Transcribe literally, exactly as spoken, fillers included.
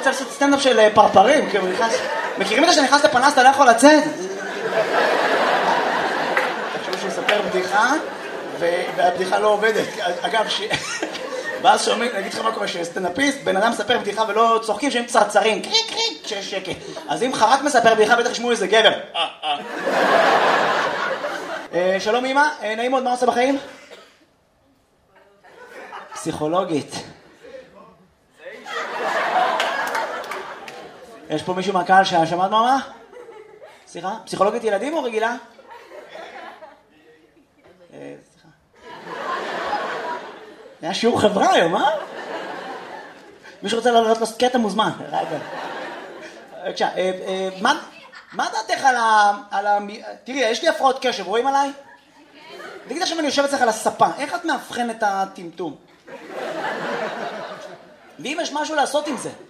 רוצה לעשות סטנדאפ של פרפרים, כאילו נכנס... מכירים את זה שנכנס לפנס, אתה לא יכול לצאת? תחשבו שהוא יספר בדיחה, והבדיחה לא עובדת. אגב, ש... ואז שומעים, נגיד לך מה קורה, שסטנדאפיסט, בן אדם מספר בדיחה ולא צוחקים, שהם צרצרים, קריק קריק, כשיש שקט. אז אם חרק מספר בדיחה, בטח ישמעו איזה גבר. שלום אמא, נעים מאוד, מה עושה בחיים? פסיכולוגית. יש פה מישהו מהקהל ששמעת מה? סליחה? פסיכולוגית ילדים או רגילה? סליחה. היה שיעור חברה היום, אה? מישהו רוצה לעלות לעשות קטע מוזמן. בבקשה, מה דעתך על ה... תראי, יש לי הפרעות קשב, רואים עליי? תגיד עכשיו אני יושבת אצלך על הספה, איך את מאבחן את הטמטום? ואם יש משהו לעשות עם זה?